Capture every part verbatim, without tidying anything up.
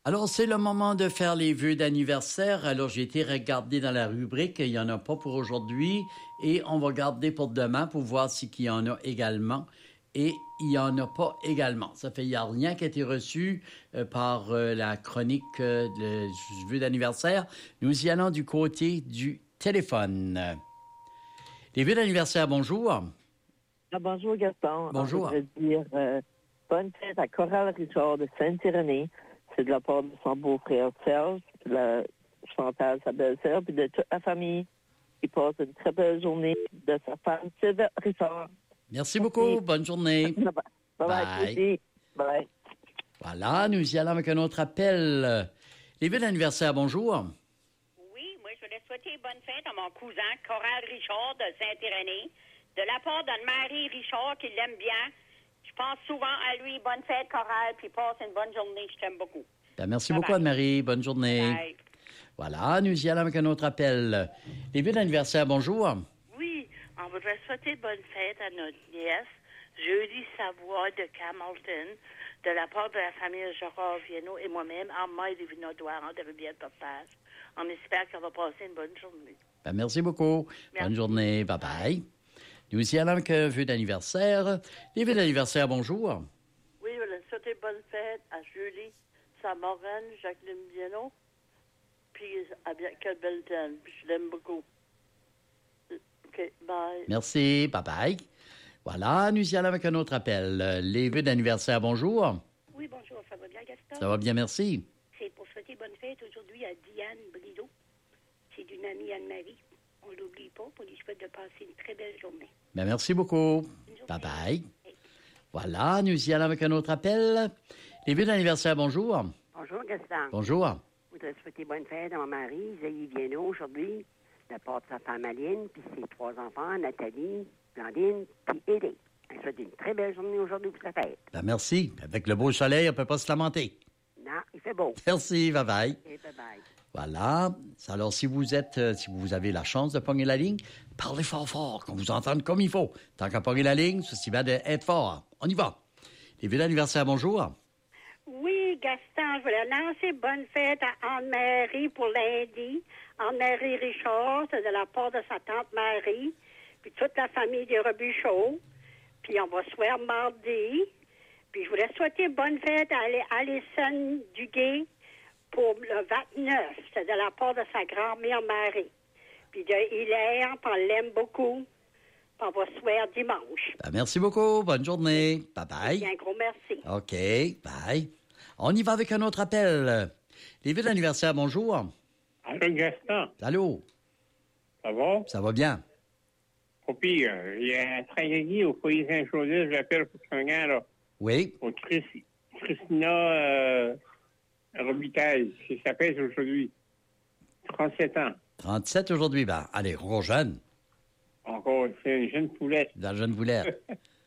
Alors, c'est le moment de faire les vœux d'anniversaire. Alors, j'ai été regarder dans la rubrique. Il n'y en a pas pour aujourd'hui. Et on va garder pour demain pour voir s'il y en a également. Et il n'y en a pas également. Ça fait qu'il n'y a rien qui a été reçu euh, par euh, la chronique euh, de vœux d'anniversaire. Nous y allons du côté du téléphone. Les vœux d'anniversaire, bonjour. Ah, bonjour, Gaston. Bonjour. Je voudrais dire euh, bonne fête à Coral Richard de Saint-Irénée. C'est de la part de son beau-frère Serge, de la Chantal, sa belle-sœur, puis de toute la famille. Il passe une très belle journée de sa femme, Sylvie Richard. Merci beaucoup. Bonne journée. Bye bye. Bye. Bye. Voilà, nous y allons avec un autre appel. Les vœux d'anniversaire, bonjour. Oui, moi, je voulais souhaiter bonne fête à mon cousin Coral Richard de Saint-Irénée, de la part d'Anne-Marie Richard, qui l'aime bien. Je pense souvent à lui. Bonne fête, Coral, puis passe une bonne journée. Je t'aime beaucoup. Ben, merci Bye beaucoup, bye. Anne-Marie. Bonne journée. Bye. Voilà, nous y allons avec un autre appel. Les vœux d'anniversaire, bonjour. Oui, on voudrait souhaiter bonne fête à notre nièce, Julie Savoie de Camelton, de la part de la famille Gérard Viennot et moi-même, Armand et Vinodoire, de Rivière-Port-Page. On espère qu'elle va passer une bonne journée. Ben, merci beaucoup. Merci. Bonne journée. Bye-bye. Nous y allons avec un vœu d'anniversaire. Les vœux d'anniversaire, bonjour. Oui, je voudrais souhaiter bonne fête à Julie Samorane, Jacqueline Viennot, puis à Bianca-Belton. Je l'aime beaucoup. OK, bye. Merci. Bye-bye. Voilà, nous y allons avec un autre appel. Les vœux d'anniversaire, bonjour. Oui, bonjour, ça va bien, Gaston? Ça va bien, merci. C'est pour souhaiter bonne fête aujourd'hui à Diane Brideau. C'est d'une amie Anne-Marie. On ne l'oublie pas, pour lui souhaite de passer une très belle journée. Ben, merci beaucoup. Bonne journée. Bye-bye. Voilà, nous y allons avec un autre appel. Les vœux d'anniversaire, bonjour. Bonjour, Gaston. Bonjour. Je voudrais souhaiter bonne fête à mon mari, Isaïe Viennot, aujourd'hui, de la part de sa femme Aline, puis ses trois enfants, Nathalie, Blandine, puis Édé. Je souhaite une très belle journée aujourd'hui pour sa fête. Ben, merci. Avec le beau soleil, on ne peut pas se lamenter. Non, il fait beau. Merci, bye-bye. Et bye-bye. Voilà. Alors, si vous êtes, euh, si vous avez la chance de pogner la ligne, parlez fort fort, qu'on vous entende comme il faut. Tant qu'à pogner la ligne, c'est bien d'être fort. On y va. Les vœux d'anniversaire, bonjour. Oui, Gaston, je voulais lancer bonne fête à Anne-Marie pour lundi. Anne-Marie Richard, c'est de la part de sa tante Marie, puis toute la famille des Robuchaux. Puis on va se voir mardi. Puis je voulais souhaiter bonne fête à Alison Duguay pour le vingt-neuf. C'est de la part de sa grand-mère Marie. Puis de Hilaire, puis on l'aime beaucoup. Puis on va se voir dimanche. Ben, merci beaucoup. Bonne journée. Bye-bye. Et un gros merci. OK. Bye. On y va avec un autre appel. Les vœux d'anniversaire, bonjour. Allô, Gaston. Allô. Ça va? Ça va bien? Pas pire. Il y a un travaillé au foyer Saint-Joseph, j'appelle pour son gars, là. Oui. Pour Chris, Christina euh, Robitaille. C'est sa pèse aujourd'hui. trente-sept ans. trente-sept aujourd'hui. Ben, allez, encore jeune. Encore, c'est une jeune poulette. Dans la jeune boulette.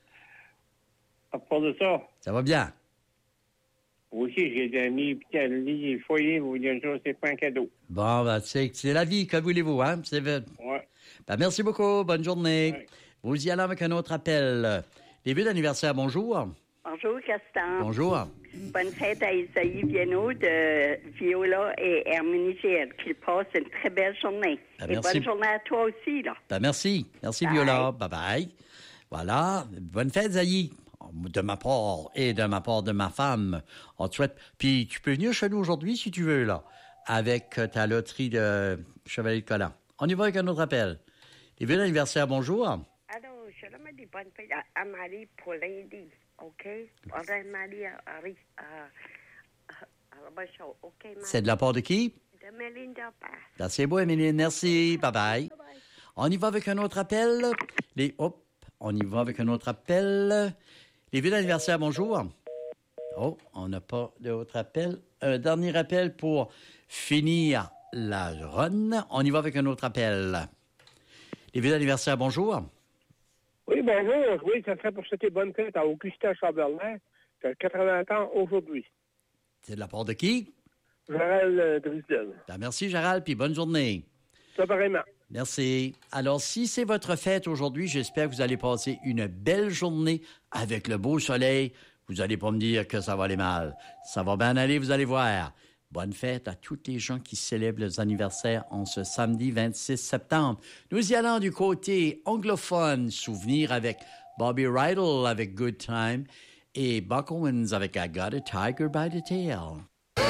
À part de ça, Ça va bien? aussi, j'ai des amis, puis à le foyer, vous dire ça, c'est pas un cadeau. Bon, ben, c'est, c'est la vie, que voulez-vous, hein? C'est, ben, Ouais. merci beaucoup. Bonne journée. Ouais. Vous y allez avec un autre appel. Les vœux d'anniversaire, bonjour. Bonjour, Gaston. Bonjour. Bonne fête à Isaïe Viennot de Viola et Herménigère. Qu'il passe une très belle journée. Ah, et merci. bonne journée à toi aussi, là. Ben, merci. Merci, Bye. Viola. Bye-bye. Voilà. Bonne fête, Zaï. De ma part et de ma part de ma femme. On te souhaite. Puis tu peux venir chez nous aujourd'hui si tu veux, là, avec euh, ta loterie de Chevalier de Collant. On y va avec un autre appel. Les vœux d'anniversaire, bonjour. Alors, je leur mets des bonnes fêtes à, à Marie pour lundi. OK? Marie à, à, à, à Robuchaux. OK, Marie? C'est de la part de qui? De Mélinda Pass. Ben, c'est beau, Émilie. Merci. Bye-bye. On y va avec un autre appel. Les, hop, on y va avec un autre appel. Les vœux d'anniversaire, bonjour. Oh, on n'a pas d'autre appel. Un dernier appel pour finir la run. On y va avec un autre appel. Les vœux d'anniversaire, bonjour. Oui, bonjour. Oui, ça serait pour souhaiter bonne fête à Augustin Chamberlain, qui a quatre-vingts ans aujourd'hui. C'est de la part de qui? Gérald euh, Drisdel. Ben, merci, Gérald, puis bonne journée. Ça, pareillement. Merci. Alors, si c'est votre fête aujourd'hui, j'espère que vous allez passer une belle journée avec le beau soleil. Vous allez pas me dire que ça va aller mal. Ça va bien aller, vous allez voir. Bonne fête à tous les gens qui célèbrent leurs anniversaires en ce samedi vingt-six septembre. Nous y allons du côté anglophone, souvenir avec Bobby Rydell avec Good Time et Buck Owens avec I Got a Tiger by the Tail.